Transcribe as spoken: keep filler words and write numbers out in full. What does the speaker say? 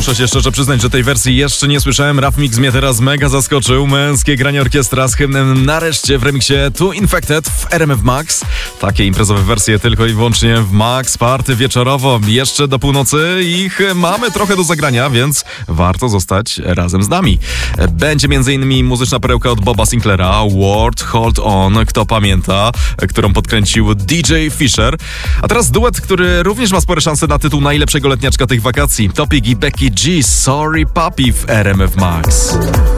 muszę się szczerze przyznać, że tej wersji jeszcze nie słyszałem. Rap Mix mnie teraz mega zaskoczył. Męskie granie orkiestra z hymnem nareszcie w remiksie Too Infected w R M F Max. Takie imprezowe wersje tylko i wyłącznie w Max Party wieczorowo. Jeszcze do północy ich mamy trochę do zagrania, więc warto zostać razem z nami. Będzie m.in. muzyczna perełka od Boba Sinclaira, World Hold On, kto pamięta, którą podkręcił D J Fisher. A teraz duet, który również ma spore szanse na tytuł najlepszego letniaczka tych wakacji. Topic i Becky G, Sorry Puppy w R M F Max.